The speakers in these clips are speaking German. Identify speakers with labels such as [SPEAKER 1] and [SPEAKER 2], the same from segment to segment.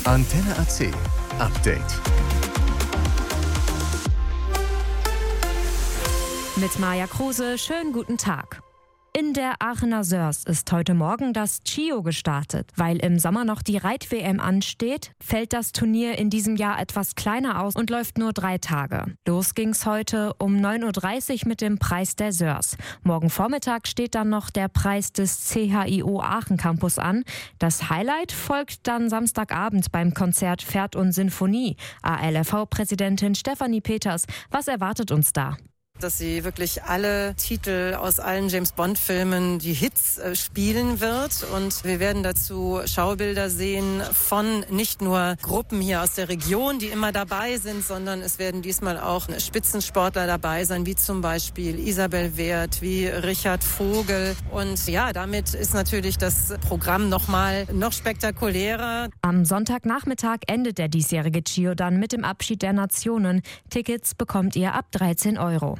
[SPEAKER 1] Antenne AC Update.
[SPEAKER 2] Mit Maja Kruse, schönen guten Tag. In der Aachener Sörs ist heute Morgen das CHIO gestartet. Weil im Sommer noch die Reit-WM ansteht, fällt das Turnier in diesem Jahr etwas kleiner aus und läuft nur 3 Tage. Los ging's heute um 9.30 Uhr mit dem Preis der Sörs. Morgen Vormittag steht dann noch der Preis des CHIO Aachen Campus an. Das Highlight folgt dann Samstagabend beim Konzert Pferd und Sinfonie. ALRV-Präsidentin Stefanie Peters, was erwartet uns da?
[SPEAKER 3] Dass sie wirklich alle Titel aus allen James-Bond-Filmen, die Hits, spielen wird. Und wir werden dazu Schaubilder sehen von nicht nur Gruppen hier aus der Region, die immer dabei sind, sondern es werden diesmal auch Spitzensportler dabei sein, wie zum Beispiel Isabel Wert, wie Richard Vogel. Und ja, damit ist natürlich das Programm noch spektakulärer.
[SPEAKER 2] Am Sonntagnachmittag endet der diesjährige CHIO dann mit dem Abschied der Nationen. Tickets bekommt ihr ab 13 €.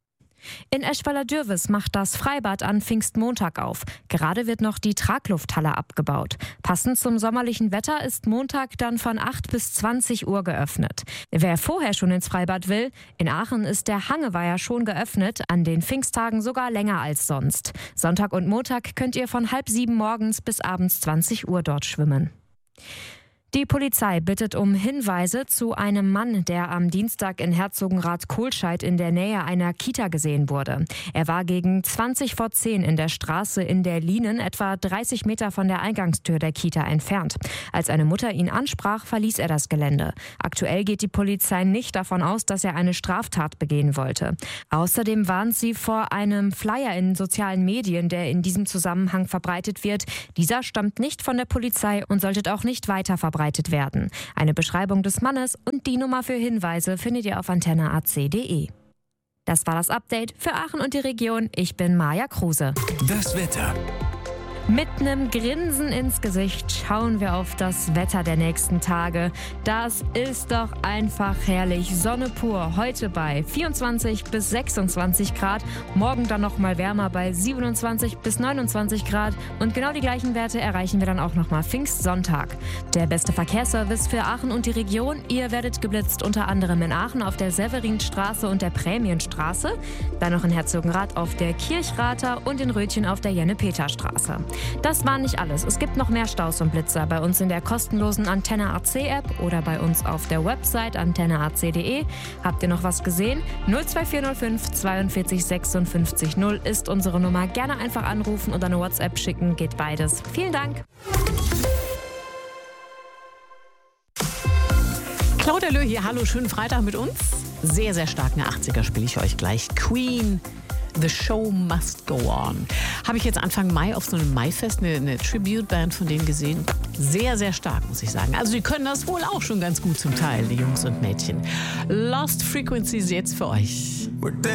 [SPEAKER 2] In Eschweiler-Dürwes macht das Freibad an Pfingstmontag auf. Gerade wird noch die Traglufthalle abgebaut. Passend zum sommerlichen Wetter ist Montag dann von 8 bis 20 Uhr geöffnet. Wer vorher schon ins Freibad will, in Aachen ist der Hangeweiher schon geöffnet, an den Pfingsttagen sogar länger als sonst. Sonntag und Montag könnt ihr von 6:30 morgens bis abends 20 Uhr dort schwimmen. Die Polizei bittet um Hinweise zu einem Mann, der am Dienstag in Herzogenrath-Kohlscheid in der Nähe einer Kita gesehen wurde. Er war gegen 20:10 in der Straße in der Lienen, etwa 30 Meter von der Eingangstür der Kita entfernt. Als eine Mutter ihn ansprach, verließ er das Gelände. Aktuell geht die Polizei nicht davon aus, dass er eine Straftat begehen wollte. Außerdem warnt sie vor einem Flyer in sozialen Medien, der in diesem Zusammenhang verbreitet wird. Dieser stammt nicht von der Polizei und sollte auch nicht weiter verbreitet werden. Eine Beschreibung des Mannes und die Nummer für Hinweise findet ihr auf antenneac.de. Das war das Update für Aachen und die Region. Ich bin Maja Kruse.
[SPEAKER 1] Das Wetter.
[SPEAKER 2] Mit einem Grinsen ins Gesicht schauen wir auf das Wetter der nächsten Tage. Das ist doch einfach herrlich. Sonne pur, heute bei 24 bis 26 Grad. Morgen dann noch mal wärmer bei 27 bis 29 Grad. Und genau die gleichen Werte erreichen wir dann auch noch mal Pfingstsonntag. Der beste Verkehrsservice für Aachen und die Region. Ihr werdet geblitzt unter anderem in Aachen auf der Severinstraße und der Prämienstraße. Dann noch in Herzogenrath auf der Kirchrather und in Rötchen auf der Jenne-Peter-Straße. Das war nicht alles. Es gibt noch mehr Staus und Blitzer bei uns in der kostenlosen Antenne AC App oder bei uns auf der Website antenneac.de. Habt ihr noch was gesehen? 02405 42 56 0 ist unsere Nummer. Gerne einfach anrufen oder eine WhatsApp schicken. Geht beides. Vielen Dank.
[SPEAKER 4] Claudia Löh hier. Hallo, schönen Freitag mit uns. Sehr, sehr starken 80er spiele ich euch gleich. Queen. The Show Must Go On. Habe ich jetzt Anfang Mai auf so einem Maifest eine Tribute-Band von denen gesehen. Sehr, sehr stark, muss ich sagen. Also die können das wohl auch schon ganz gut zum Teil, die Jungs und Mädchen. Lost Frequencies jetzt für euch.